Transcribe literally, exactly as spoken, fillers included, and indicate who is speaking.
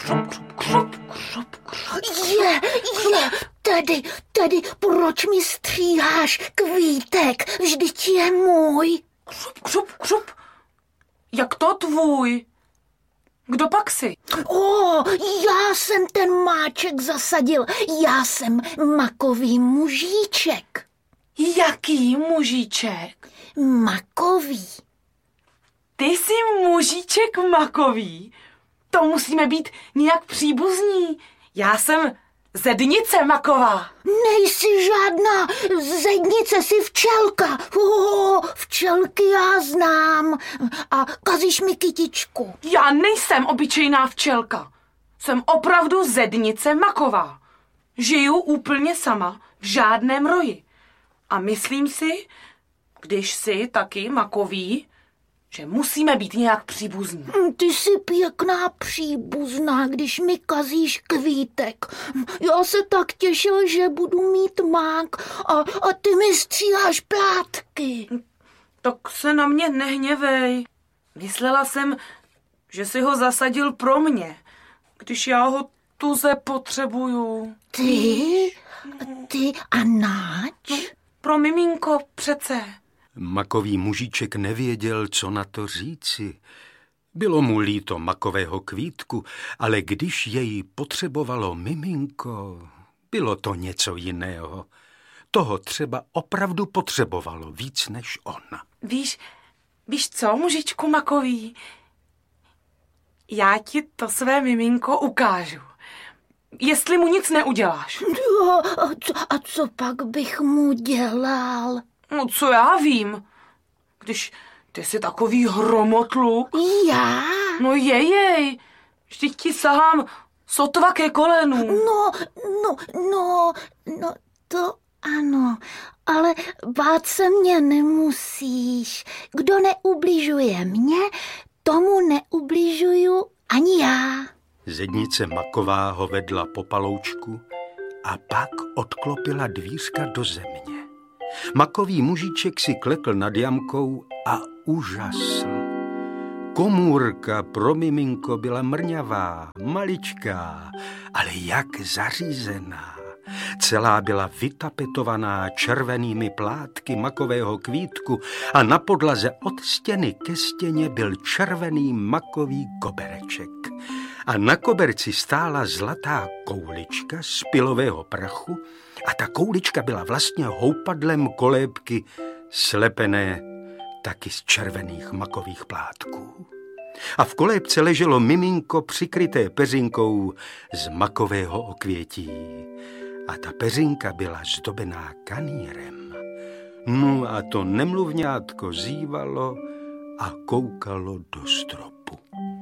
Speaker 1: křup, křup, křup, křup, křup.
Speaker 2: Je, je, tedy, tedy, proč mi stříháš kvítek? Vždyť je můj.
Speaker 1: Křup, křup, křup. Jak to tvůj? Kdo pak jsi?
Speaker 2: O, já jsem ten máček zasadil. Já jsem makový mužíček.
Speaker 1: Jaký mužíček?
Speaker 2: Makový.
Speaker 1: Ty jsi mužíček makový? To musíme být nějak příbuzní. Já jsem zednice maková.
Speaker 2: Nejsi žádná zednice, jsi včelka. O, včelky já znám. A kazíš mi kytičku.
Speaker 1: Já nejsem obyčejná včelka. Jsem opravdu zednice maková. Žiju úplně sama v žádném roji. A myslím si, když jsi taky makový, že musíme být nějak příbuzní.
Speaker 2: Ty jsi pěkná příbuzná, když mi kazíš kvítek. Já se tak těšil, že budu mít mák a, a ty mi stříháš plátky.
Speaker 1: Tak se na mě nehněvej. Myslela jsem, že jsi ho zasadil pro mě, když já ho tuze potřebuju.
Speaker 2: Ty? Ty a náč?
Speaker 1: Pro miminko přece.
Speaker 3: Makový mužíček nevěděl, co na to říci. Bylo mu líto makového kvítku, ale když jej potřebovalo miminko, bylo to něco jiného. Toho třeba opravdu potřebovalo víc než ona.
Speaker 1: Víš, víš co, mužičku makový? Já ti to své miminko ukážu. Jestli mu nic neuděláš.
Speaker 2: Jo, a co, a co pak bych mu dělal?
Speaker 1: No, co já vím, když ty jsi takový hromotluk.
Speaker 2: Já?
Speaker 1: No jejej, vždyť ti sahám sotva ke kolenu.
Speaker 2: No, no, no, no, to ano, ale bát se mě nemusíš. Kdo neubližuje mě, tomu neubližuju ani já.
Speaker 3: Zednice maková ho vedla po paloučku a pak odklopila dvířka do země. Makový mužíček si klekl nad jamkou a užasl. Komůrka pro miminko byla mrňavá, maličká, ale jak zařízená. Celá byla vytapetovaná červenými plátky makového kvítku a na podlaze od stěny ke stěně byl červený makový kobereček. A na koberci stála zlatá koulička z pylového prachu a ta koulička byla vlastně houpadlem kolébky slepené taky z červených makových plátků. A v kolébce leželo miminko přikryté peřinkou z makového okvětí. A ta peřinka byla zdobená kanýrem. No a to nemluvňátko zívalo a koukalo do stropu.